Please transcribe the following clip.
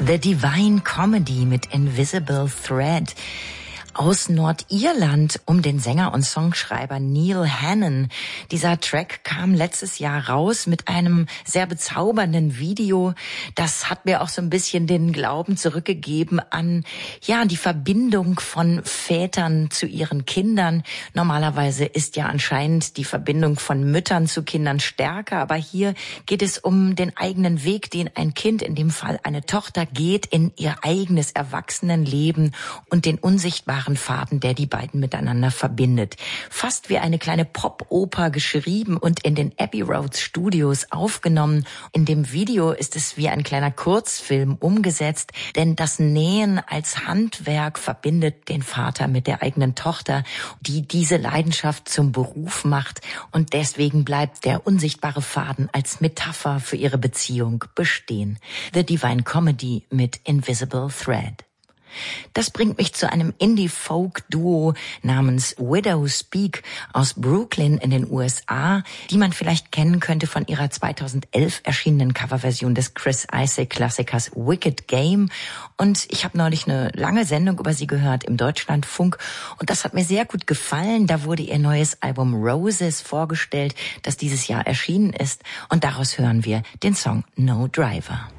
The Divine Comedy mit Invisible Thread. Aus Nordirland um den Sänger und Songschreiber Neil Hannon. Dieser Track kam letztes Jahr raus mit einem sehr bezaubernden Video. Das hat mir auch so ein bisschen den Glauben zurückgegeben an, ja, die Verbindung von Vätern zu ihren Kindern. Normalerweise ist ja anscheinend die Verbindung von Müttern zu Kindern stärker, aber hier geht es um den eigenen Weg, den ein Kind, in dem Fall eine Tochter, geht in ihr eigenes Erwachsenenleben und den unsichtbaren Faden, der die beiden miteinander verbindet. Fast wie eine kleine Pop-Oper geschrieben und in den Abbey Road Studios aufgenommen. In dem Video ist es wie ein kleiner Kurzfilm umgesetzt, denn das Nähen als Handwerk verbindet den Vater mit der eigenen Tochter, die diese Leidenschaft zum Beruf macht, und deswegen bleibt der unsichtbare Faden als Metapher für ihre Beziehung bestehen. The Divine Comedy mit Invisible Thread. Das bringt mich zu einem Indie-Folk-Duo namens Widow Speak aus Brooklyn in den USA, die man vielleicht kennen könnte von ihrer 2011 erschienenen Coverversion des Chris Isaak-Klassikers Wicked Game. Und ich habe neulich eine lange Sendung über sie gehört im Deutschlandfunk und das hat mir sehr gut gefallen. Da wurde ihr neues Album Roses vorgestellt, das dieses Jahr erschienen ist, und daraus hören wir den Song No Driver.